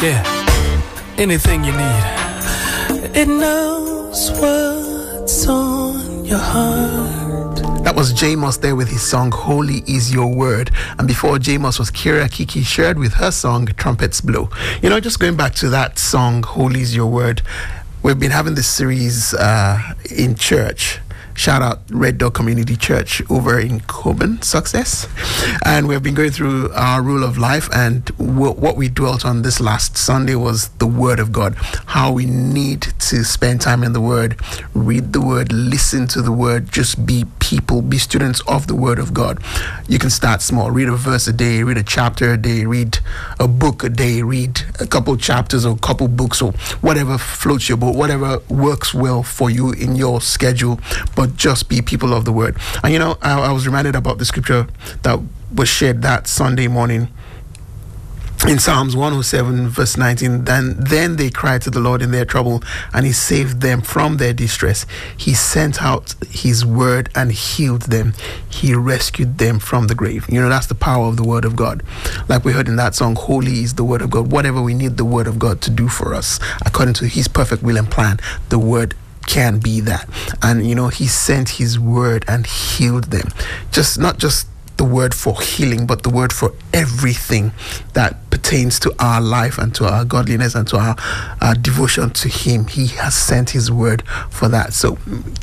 Yeah, anything you need. It knows what's on your heart. That was Jamos there with his song Holy Is Your Word. And before Jamos was Kira Kiki shared with her song Trumpets Blow. You know, just going back to that song Holy Is Your Word, we've been having this series in church. Shout out Red Dog Community Church over in Coburn, Success. And we've been going through our rule of life, and what we dwelt on this last Sunday was the Word of God. How we need to spend time in the Word, read the Word, listen to the Word, just be people, be students of the Word of God. You can start small. Read a verse a day, read a chapter a day, read a book a day, read a couple chapters or a couple books or whatever floats your boat, whatever works well for you in your schedule. But just be people of the Word. And you know, I was reminded about the scripture that was shared that Sunday morning in Psalms 107 verse 19. Then they cried to the Lord in their trouble, and he saved them from their distress. He sent out his word and healed them. He rescued them from the grave. You know, that's the power of the Word of God. Like we heard in that song, holy is the Word of God. Whatever we need the Word of God to do for us, according to his perfect will and plan, the Word can be that. And you know, he sent his word and healed them. Not just the word for healing, but the word for everything that pertains to our life and to our godliness and to our devotion to him. He has sent his word for that. So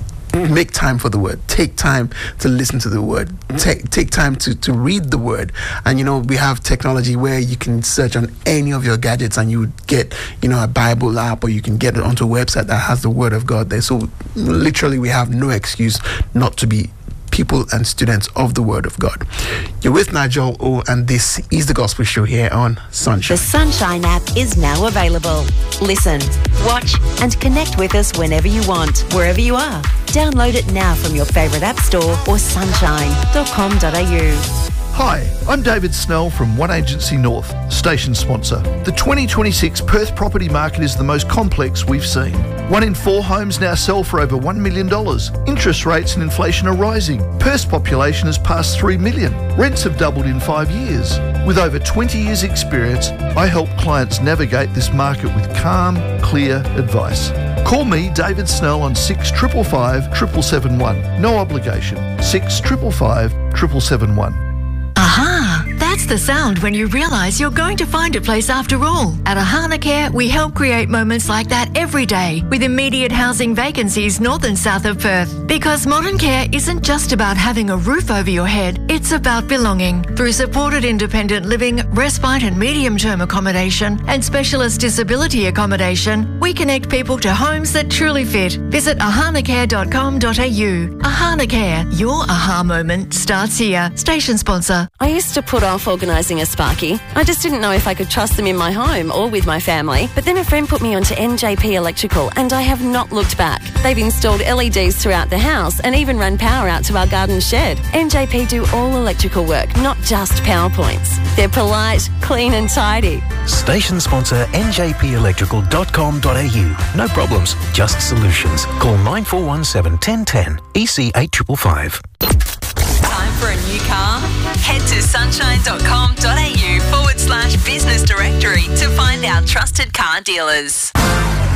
make time for the word. Take time to listen to the word. Take time to read the word. And you know, we have technology where you can search on any of your gadgets and you get, you know, a Bible app, or you can get it onto a website that has the Word of God there. So literally we have no excuse not to be people and students of the Word of God. You're with Nigel O, and this is the Gospel Show here on Sunshine. The Sunshine app is now available. Listen, watch and connect with us whenever you want, wherever you are. Download it now from your favourite app store or sunshine.com.au. Hi, I'm David Snell from One Agency North, station sponsor. The 2026 Perth property market is the most complex we've seen. 1 in 4 homes now sell for over $1 million. Interest rates and inflation are rising. Perth's population has passed 3 million. Rents have doubled in 5 years. With over 20 years' experience, I help clients navigate this market with calm, clear advice. Call me, David Snell, on 6555 771. No obligation. 6555 771. Aha! That's the sound when you realise you're going to find a place after all. At Ahana Care, we help create moments like that every day with immediate housing vacancies north and south of Perth. Because modern care isn't just about having a roof over your head, it's about belonging. Through supported independent living, respite and medium-term accommodation, and specialist disability accommodation, we connect people to homes that truly fit. Visit ahanacare.com.au. Ahana Care, your aha moment starts here. Station sponsor. I used to put off organising a Sparky. I just didn't know if I could trust them in my home or with my family. But then a friend put me onto NJP Electrical, and I have not looked back. They've installed LEDs throughout the house and even run power out to our garden shed. NJP do all electrical work, not just PowerPoints. They're polite, clean and tidy. Station sponsor njpelectrical.com.au. No problems, just solutions. Call 9417 1010 EC 8555. Time for a new car? Head to sunshine.com.au/business directory to find our trusted car dealers.